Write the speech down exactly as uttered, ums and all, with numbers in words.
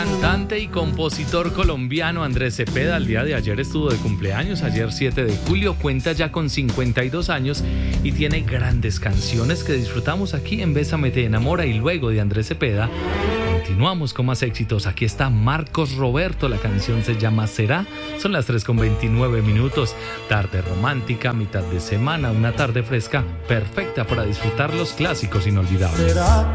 Cantante y compositor colombiano Andrés Cepeda, el día de ayer estuvo de cumpleaños, ayer siete de julio, cuenta ya con cincuenta y dos años y tiene grandes canciones que disfrutamos aquí en Bésame te enamora. Y luego de Andrés Cepeda continuamos con más éxitos. Aquí está Marcos Roberto, la canción se llama Será. Son las tres con veintinueve minutos, tarde romántica, mitad de semana, una tarde fresca, perfecta para disfrutar los clásicos inolvidables.